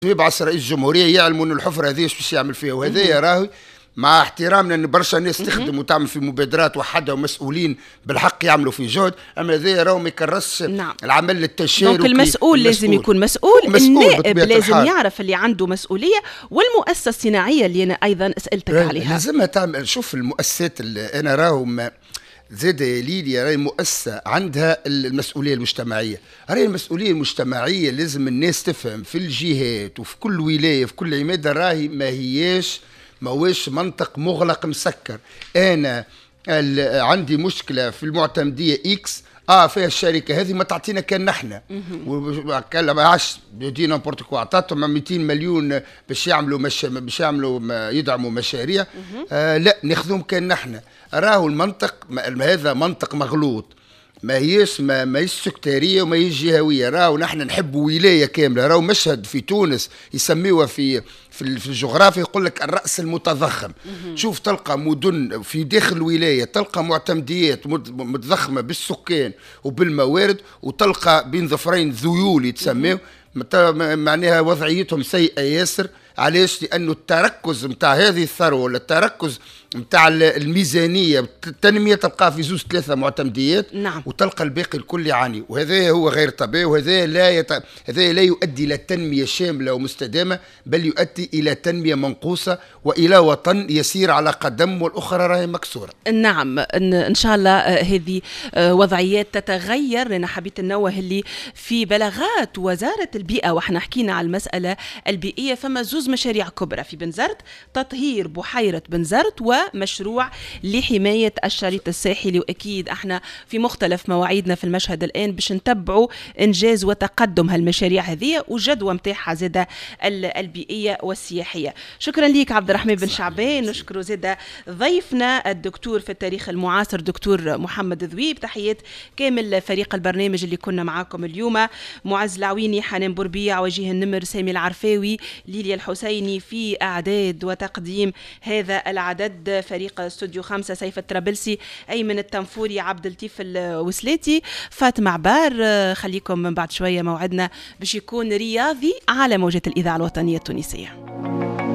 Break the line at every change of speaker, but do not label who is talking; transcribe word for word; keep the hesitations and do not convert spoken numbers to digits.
يبعث رئيس الجمهوريه يعلموا ان الحفره هذه ايش باش يعمل فيها، وهذا راهي مع احترامنا ان برشا ناس تخدم وتعمل في مبادرات وحدها ومسؤولين بالحق يعملوا في جهد، اما هذا راهو ما يكرسش نعم. العمل التشاركي.
دونك المسؤول, المسؤول لازم يكون مسؤول, مسؤول النائب لازم الحال. يعرف اللي عنده مسؤوليه، والمؤسسه الصناعيه اللي انا ايضا سالتك عليها
لازمها تعمل. شوف المؤسسات اللي انا راهم زاد يا ليليا، راهي مؤسسة عندها المسؤولية المجتمعية، راهي المسؤولية المجتمعية لازم الناس تفهم في الجهات وفي كل ولاية في كل عمادة، راهي ما هياش ماهوش منطق مغلق مسكر. أنا عندي مشكلة في المعتمدية إكس، اه فيها الشركه هذه ما تعطينا كان نحن وكلم عش بدينا بورتوكو عطاتهم مئتين مليون باش يعملوا مش باش يعملوا يدعموا مشاريع، آه لا ناخذهم كان نحن. راهو المنطق هذا منطق مغلوط، ما هيش ما ماهيش سكتاريه وما هيش جهويه. راهو نحن نحب ولايه كامله. راهو مشهد في تونس يسميوها في في, في الجغرافيا يقول لك الراس المتضخم. شوف تلقى مدن في داخل الولايه، تلقى معتمديات متضخمه بالسكان وبالموارد، وتلقى بين ظفرين ذيول يتسموا معناها وضعيتهم سيئه ياسر. علاش؟ لانه التركز نتاع هذه الثروه ولا التركز نتاع الميزانيه التنميه تلقاه في زوج ثلاثه معتمديات
نعم.
وتلقى الباقي الكل يعاني، وهذا هو غير طبيعي، وهذا لا يت... هذا لا يؤدي الى تنميه شامله ومستدامه، بل يؤدي الى تنميه منقوصه والى وطن يسير على قدم والاخرى راهي مكسوره.
نعم ان شاء الله هذه وضعيات تتغير. انا حبيت ننوه اللي في بلاغات وزاره البيئه واحنا حكينا على المساله البيئيه، فما زوز مشاريع كبرى في بنزرت، تطهير بحيره بنزرت ومشروع لحمايه الشريط الساحلي، واكيد احنا في مختلف مواعيدنا في المشهد الان باش نتبعوا انجاز وتقدم هالمشاريع هذه والجدوى نتاعها زاده البيئيه والسياحيه. شكرا ليك عبد الرحمن بن شعبان. نشكر زاده ضيفنا الدكتور في التاريخ المعاصر دكتور محمد ذويب. تحيات كامل فريق البرنامج اللي كنا معاكم اليوم، معز العويني، حنان بوربيع، وجيه النمر، سامي العرفاوي، ليليا الحسيني في اعداد وتقديم هذا العدد، فريق استوديو خمسة سيف الترابلسي، ايمن التنفوري، عبد اللطيف الوسلاتي، فاطمه عبار. خليكم من بعد شويه موعدنا باش يكون رياضي على موجة الاذاعه الوطنيه التونسيه.